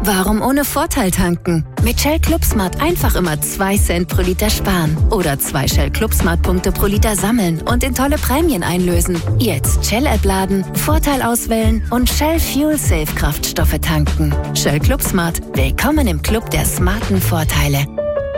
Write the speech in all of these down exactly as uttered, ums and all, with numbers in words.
Warum ohne Vorteil tanken? Mit Shell Club Smart einfach immer zwei Cent pro Liter sparen. Oder zwei Shell Club Smart Punkte pro Liter sammeln und in tolle Prämien einlösen. Jetzt Shell-App laden, Vorteil auswählen und Shell Fuel Safe Kraftstoffe tanken. Shell Club Smart. Willkommen im Club der smarten Vorteile.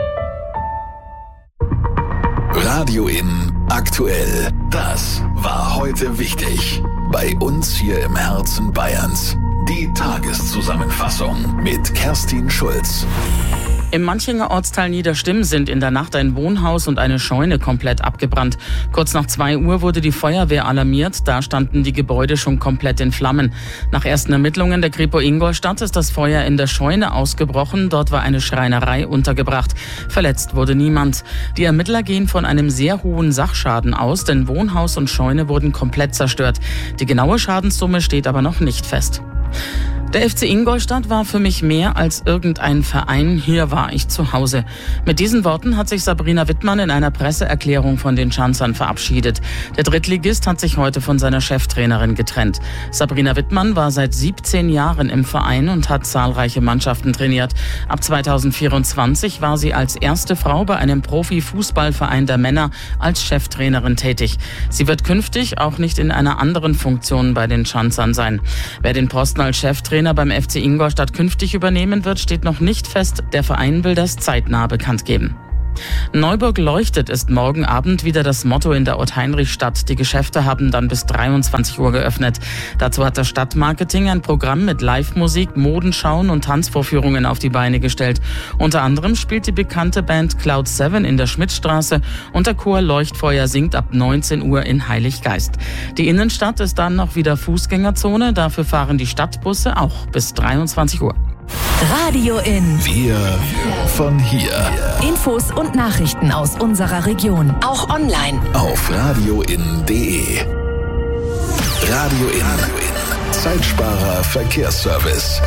Radio In aktuell. Das war heute wichtig. Bei uns hier im Herzen Bayerns. Die Tageszusammenfassung mit Kerstin Schulz. Im Manchinger Ortsteil Niederstimm sind in der Nacht ein Wohnhaus und eine Scheune komplett abgebrannt. Kurz nach zwei Uhr wurde die Feuerwehr alarmiert. Da standen die Gebäude schon komplett in Flammen. Nach ersten Ermittlungen der Kripo Ingolstadt ist das Feuer in der Scheune ausgebrochen. Dort war eine Schreinerei untergebracht. Verletzt wurde niemand. Die Ermittler gehen von einem sehr hohen Sachschaden aus, denn Wohnhaus und Scheune wurden komplett zerstört. Die genaue Schadenssumme steht aber noch nicht fest. Der F C Ingolstadt war für mich mehr als irgendein Verein. Hier war ich zu Hause. Mit diesen Worten hat sich Sabrina Wittmann in einer Presseerklärung von den Schanzern verabschiedet. Der Drittligist hat sich heute von seiner Cheftrainerin getrennt. Sabrina Wittmann war seit siebzehn Jahren im Verein und hat zahlreiche Mannschaften trainiert. Ab zweitausendvierundzwanzig war sie als erste Frau bei einem Profi-Fußballverein der Männer als Cheftrainerin tätig. Sie wird künftig auch nicht in einer anderen Funktion bei den Schanzern sein. Wer den Posten als Cheftrainer beim F C Ingolstadt künftig übernehmen wird, steht noch nicht fest. Der Verein will das zeitnah bekannt geben. Neuburg leuchtet ist morgen Abend wieder das Motto in der Ott-Heinrich-Stadt. Die Geschäfte haben dann bis dreiundzwanzig Uhr geöffnet. Dazu hat das Stadtmarketing ein Programm mit Live-Musik, Modenschauen und Tanzvorführungen auf die Beine gestellt. Unter anderem spielt die bekannte Band Cloud Seven in der Schmidtstraße und der Chor Leuchtfeuer singt ab neunzehn Uhr in Heiliggeist. Die Innenstadt ist dann noch wieder Fußgängerzone. Dafür fahren die Stadtbusse auch bis dreiundzwanzig Uhr. Radio In. Wir von hier. Infos und Nachrichten aus unserer Region. Auch online. Auf radioin punkt de. Radio In. Zeitsparer Verkehrsservice.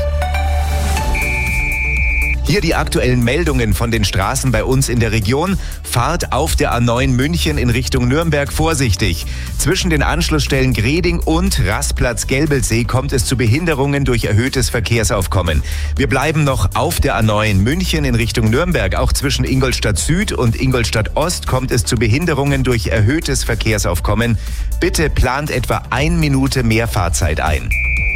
Hier die aktuellen Meldungen von den Straßen bei uns in der Region. Fahrt auf der A neun München in Richtung Nürnberg vorsichtig. Zwischen den Anschlussstellen Greding und Rastplatz Gelbelsee kommt es zu Behinderungen durch erhöhtes Verkehrsaufkommen. Wir bleiben noch auf der A neun München in Richtung Nürnberg. Auch zwischen Ingolstadt Süd und Ingolstadt Ost kommt es zu Behinderungen durch erhöhtes Verkehrsaufkommen. Bitte plant etwa eine Minute mehr Fahrzeit ein.